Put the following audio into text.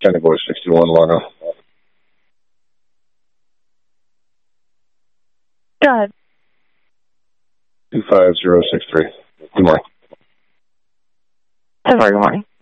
County Boy 61, Largo. Go ahead. 25063. Good morning. 10-4, good morning.